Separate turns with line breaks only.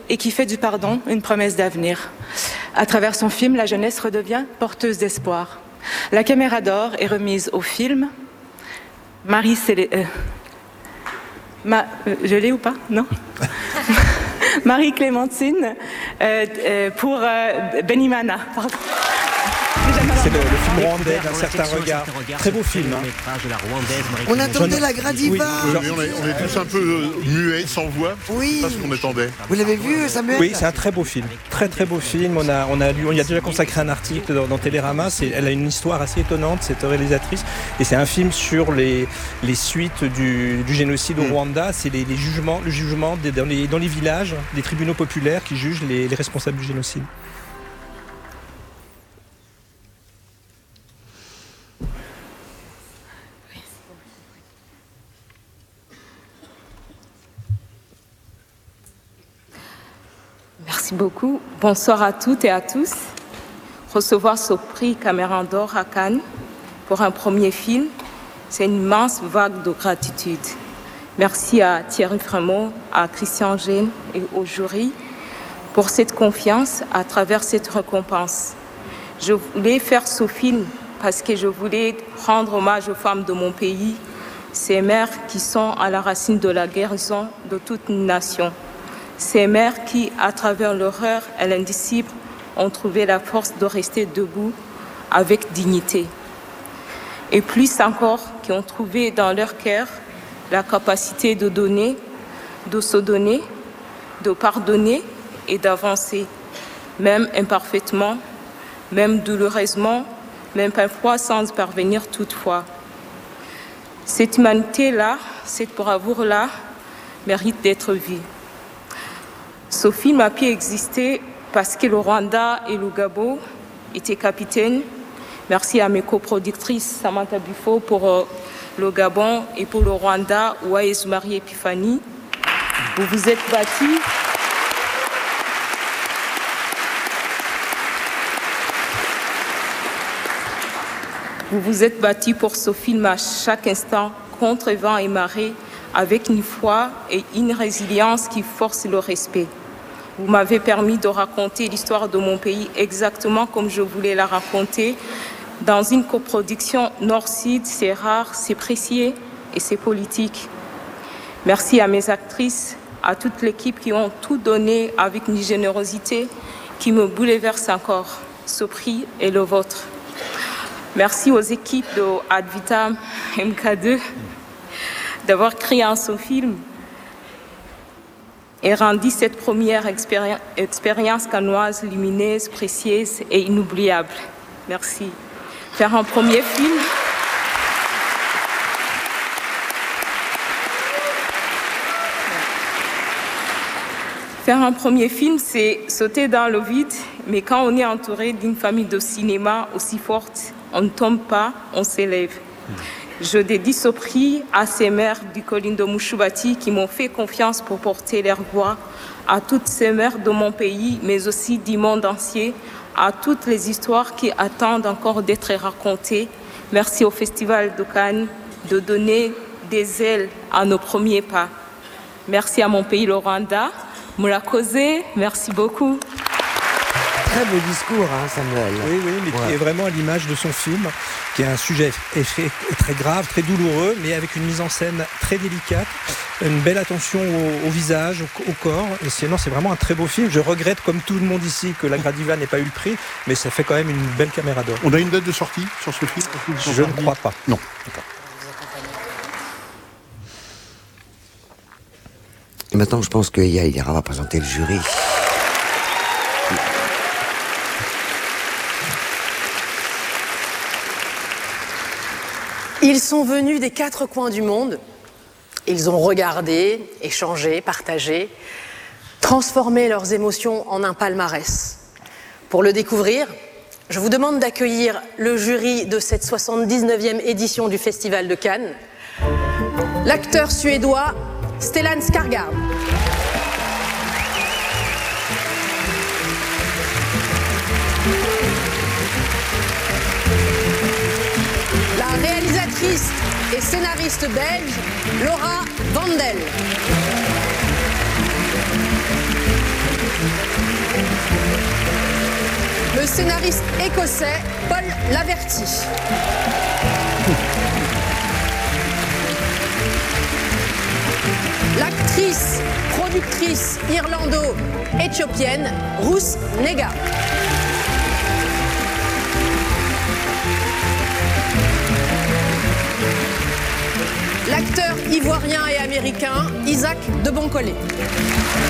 et qui fait du pardon une promesse d'avenir. À travers son film, la jeunesse redevient porteuse d'espoir. La caméra d'or est remise au film. Je l'ai ou pas? Non. Marie-Clémentine pour Benimana. Pardon.
C'est le film rwandais d'un certain regard. Très beau film.
On attendait la Gradiva.
On est tous un peu muets, sans voix.
Oui.
C'est pas ce qu'on attendait.
Vous l'avez vu, Samuel?
Oui, c'est un très beau film. Très très beau film. On a lu, on y a déjà consacré un article dans Télérama. Elle a une histoire assez étonnante, cette réalisatrice. Et c'est un film sur les suites du génocide au Rwanda. C'est le jugement dans les villages, des tribunaux populaires qui jugent les responsables du génocide.
Merci beaucoup. Bonsoir à toutes et à tous. Recevoir ce prix Caméra d'or à Cannes pour un premier film, c'est une immense vague de gratitude. Merci à Thierry Frémaux, à Christian Gène et au jury pour cette confiance à travers cette récompense. Je voulais faire ce film parce que je voulais rendre hommage aux femmes de mon pays, ces mères qui sont à la racine de la guérison de toute une nation. Ces mères qui, à travers l'horreur et l'indicible, ont trouvé la force de rester debout avec dignité. Et plus encore, qui ont trouvé dans leur cœur la capacité de donner, de se donner, de pardonner et d'avancer, même imparfaitement, même douloureusement, même parfois sans y parvenir toutefois. Cette humanité-là, cette bravoure-là, mérite d'être vue. Ce film a pu exister parce que le Rwanda et le Gabon étaient capitaines. Merci à mes coproductrices Samantha Buffo pour le Gabon et pour le Rwanda, Waïs Marie Epiphanie. Vous vous êtes battus. Vous vous êtes battus pour ce film à chaque instant, contre vent et marée, avec une foi et une résilience qui forcent le respect. Vous m'avez permis de raconter l'histoire de mon pays exactement comme je voulais la raconter. Dans une coproduction Nord-Sud, c'est rare, c'est précieux et c'est politique. Merci à mes actrices, à toute l'équipe qui ont tout donné avec une générosité qui me bouleverse encore. Ce prix est le vôtre. Merci aux équipes de Advitam MK2 d'avoir créé ce film et rendu cette première expérience cannoise lumineuse, précieuse et inoubliable. Merci. Faire un premier film. Faire un premier film, c'est sauter dans le vide, mais quand on est entouré d'une famille de cinéma aussi forte, on ne tombe pas, on s'élève. Je dédie ce prix à ces mères du Colline de Mouchoubati qui m'ont fait confiance pour porter leur voix, à toutes ces mères de mon pays, mais aussi du monde entier, à toutes les histoires qui attendent encore d'être racontées. Merci au Festival de Cannes de donner des ailes à nos premiers pas. Merci à mon pays, le Rwanda. Moulakozé, merci beaucoup.
Très beau discours, Samuel.
Oui, mais qui est vraiment à l'image de son film, qui est un sujet très grave, très douloureux, mais avec une mise en scène très délicate, une belle attention au visage, au corps. Et sinon, c'est vraiment un très beau film. Je regrette, comme tout le monde ici, que la Gradiva n'ait pas eu le prix, mais ça fait quand même une belle caméra d'or.
On a une date de sortie sur ce film?
Je ne crois pas.
Non. D'accord.
Et maintenant, je pense qu'il ira va présenter le jury.
Ils sont venus des 4 coins du monde. Ils ont regardé, échangé, partagé, transformé leurs émotions en un palmarès. Pour le découvrir, je vous demande d'accueillir le jury de cette 79e édition du Festival de Cannes, l'acteur suédois Stellan Skarsgård. La réalisatrice et scénariste belge Laura Vandel. scénariste écossais Paul Laverty. L'actrice, productrice irlando-éthiopienne Ruth Negga. L'acteur ivoirien et américain Isaac de Boncolé.